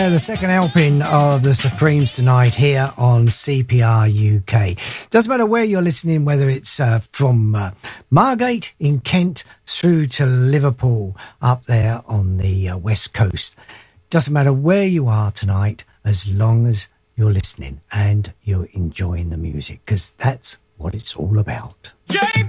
The second helping of the Supremes tonight here on CPR UK. Doesn't matter where you're listening, whether it's from Margate in Kent through to Liverpool up there on the west coast. Doesn't matter where you are tonight, as long as you're listening and you're enjoying the music, because that's what it's all about. JB!